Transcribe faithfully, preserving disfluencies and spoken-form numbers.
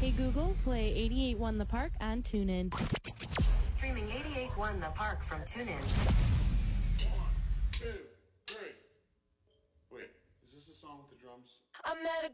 Hey Google, play eighty-eight point one The Park on TuneIn. Streaming eighty-eight point one The Park from TuneIn. One, two, three. Wait, is this the song with the drums? I met a